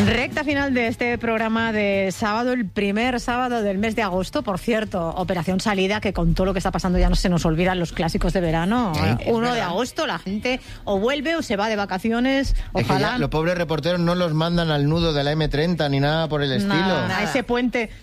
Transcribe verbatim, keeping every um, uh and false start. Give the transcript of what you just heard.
Recta final de este programa de sábado, el primer sábado del mes de agosto. Por cierto, operación salida, que con todo lo que está pasando ya no se nos olvidan los clásicos de verano. Sí, uno de agosto, la gente o vuelve o se va de vacaciones. Es que Ojalá. ya los pobres reporteros no los mandan al nudo de la eme treinta ni nada por el estilo. Nada, a ese puente